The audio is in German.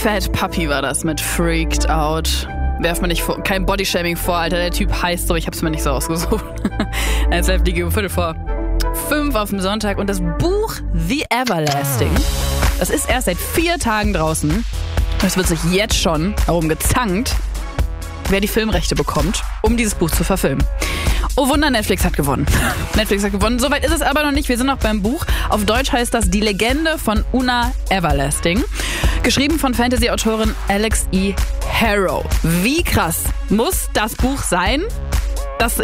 Fat Puppy war das mit Freaked Out. Werf mir nicht vor, kein Bodyshaming vor, Alter. Der Typ heißt so, ich hab's mir nicht so ausgesucht. Als FDG um 4:45 auf dem Sonntag. Und das Buch The Everlasting, das ist erst seit 4 Tagen draußen. Es wird sich jetzt schon darum gezankt, wer die Filmrechte bekommt, um dieses Buch zu verfilmen. Oh Wunder, Netflix hat gewonnen. Netflix hat gewonnen. Soweit ist es aber noch nicht. Wir sind noch beim Buch. Auf Deutsch heißt das Die Legende von Una Everlasting. Geschrieben von Fantasy-Autorin Alex E. Harrow. Wie krass muss das Buch sein, dass